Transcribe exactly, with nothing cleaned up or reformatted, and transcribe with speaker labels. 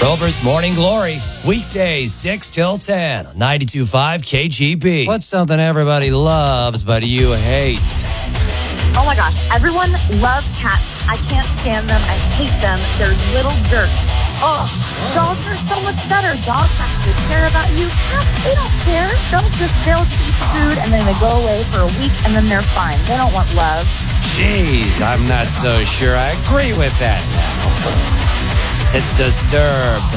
Speaker 1: Rover's Morning Glory, weekdays six till ten, ninety-two point five K G B. What's something everybody loves but you hate?
Speaker 2: Oh my gosh, everyone loves cats. I can't stand them. I hate them. They're little jerks. Oh, dogs are so much better. Dogs actually care about you. Cats, they don't care. They'll just, they'll just eat food and then they go away for a week and then they're fine. They don't want love.
Speaker 1: Jeez, I'm not so sure I agree with that now. It's Disturbed.